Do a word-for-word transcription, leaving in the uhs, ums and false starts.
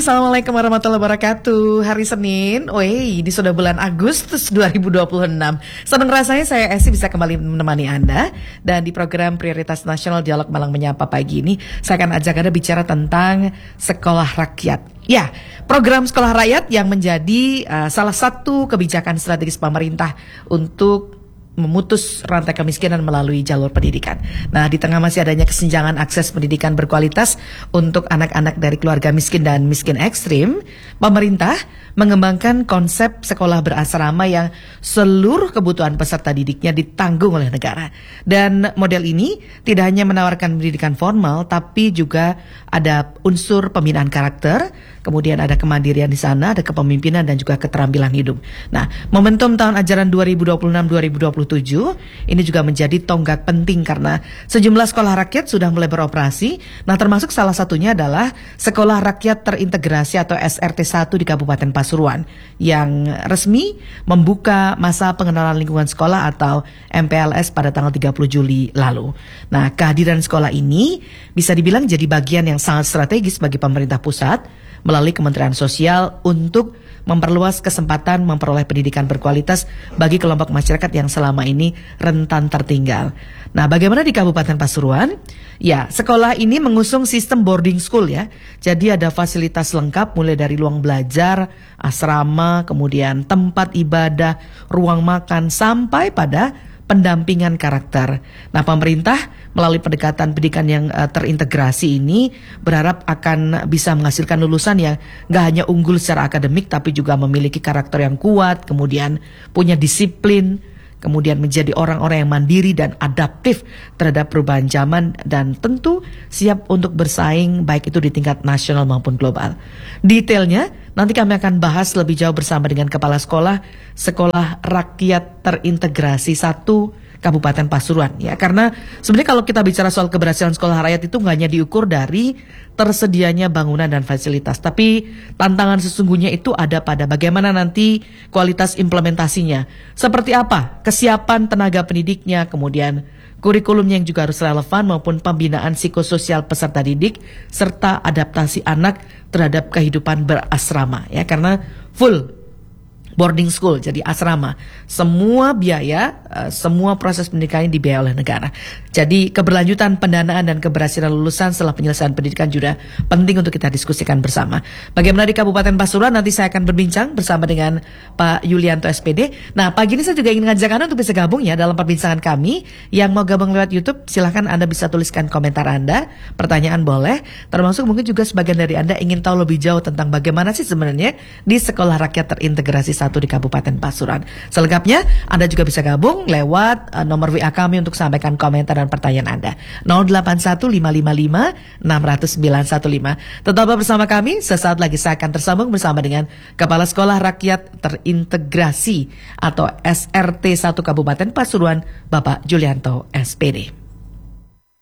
Assalamualaikum warahmatullahi wabarakatuh. Hari Senin, woi, ini sudah bulan Agustus dua ribu dua puluh enam. Senang rasanya saya Esi bisa kembali menemani Anda. Dan di program Prioritas Nasional Dialog Malang Menyapa pagi ini, saya akan ajak Anda bicara tentang sekolah rakyat. Ya, program sekolah rakyat yang menjadi uh, salah satu kebijakan strategis pemerintah untuk memutus rantai kemiskinan melalui jalur pendidikan. Nah, di tengah masih adanya kesenjangan akses pendidikan berkualitas untuk anak-anak dari keluarga miskin dan miskin ekstrim, pemerintah mengembangkan konsep sekolah berasrama yang seluruh kebutuhan peserta didiknya ditanggung oleh negara. Dan model ini tidak hanya menawarkan pendidikan formal, tapi juga ada unsur pembinaan karakter, kemudian ada kemandirian di sana, ada kepemimpinan dan juga keterampilan hidup. Nah, momentum tahun ajaran dua ribu dua puluh enam dua ribu dua puluh tujuh ini juga menjadi tonggak penting karena sejumlah sekolah rakyat sudah mulai beroperasi. Nah, termasuk salah satunya adalah Sekolah Rakyat Terintegrasi atau S R T satu di Kabupaten Pasuruan yang resmi membuka masa pengenalan lingkungan sekolah atau M P L S pada tanggal tiga puluh Juli lalu. Nah, kehadiran sekolah ini bisa dibilang jadi bagian yang sangat strategis bagi pemerintah pusat melalui Kementerian Sosial untuk memperluas kesempatan memperoleh pendidikan berkualitas bagi kelompok masyarakat yang selama ini rentan tertinggal. Nah, bagaimana di Kabupaten Pasuruan? Ya, sekolah ini mengusung sistem boarding school ya. Jadi ada fasilitas lengkap mulai dari ruang belajar, asrama, kemudian tempat ibadah, ruang makan, sampai pada pendampingan karakter. Nah, pemerintah melalui pendekatan pendidikan yang uh, terintegrasi ini berharap akan bisa menghasilkan lulusan yang gak hanya unggul secara akademik tapi juga memiliki karakter yang kuat, kemudian punya disiplin, kemudian menjadi orang-orang yang mandiri dan adaptif terhadap perubahan zaman dan tentu siap untuk bersaing baik itu di tingkat nasional maupun global. Detailnya nanti kami akan bahas lebih jauh bersama dengan Kepala Sekolah Sekolah Rakyat Terintegrasi satu Kabupaten Pasuruan ya, karena sebenarnya kalau kita bicara soal keberhasilan sekolah rakyat itu nggak hanya diukur dari tersedianya bangunan dan fasilitas, tapi tantangan sesungguhnya itu ada pada bagaimana nanti kualitas implementasinya, seperti apa kesiapan tenaga pendidiknya, kemudian kurikulum yang juga harus relevan maupun pembinaan psikososial peserta didik serta adaptasi anak terhadap kehidupan berasrama ya, karena full boarding school, jadi asrama. Semua biaya, uh, semua proses pendidikan ini dibiayai oleh negara. Jadi keberlanjutan pendanaan dan keberhasilan lulusan setelah penyelesaian pendidikan juga penting untuk kita diskusikan bersama. Bagaimana di Kabupaten Pasuruan, nanti saya akan berbincang bersama dengan Pak Yulianto S P D. Nah, pagi ini saya juga ingin mengajak Anda untuk bisa gabung ya dalam perbincangan kami. Yang mau gabung lewat YouTube, silahkan Anda bisa tuliskan komentar Anda, pertanyaan boleh, termasuk mungkin juga sebagian dari Anda ingin tahu lebih jauh tentang bagaimana sih sebenarnya di Sekolah Rakyat Terintegrasi satu di Kabupaten Pasuruan. Selengkapnya Anda juga bisa gabung lewat uh, nomor W A kami untuk sampaikan komentar dan pertanyaan Anda nol delapan satu lima lima lima enam nol sembilan satu lima. Tetaplah bersama kami, sesaat lagi saya akan tersambung bersama dengan Kepala Sekolah Rakyat Terintegrasi atau S R T satu Kabupaten Pasuruan, Bapak Yulianto S P D.